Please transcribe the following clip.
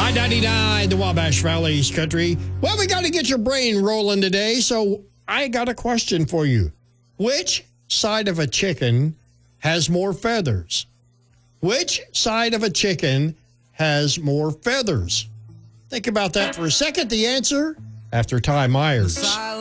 I-99, the Wabash Valley's country. Well, we got to get your brain rolling today, so I got a question for you. Which side of a chicken has more feathers? Which side of a chicken has more feathers? Think about that for a second. The answer after Ty Myers.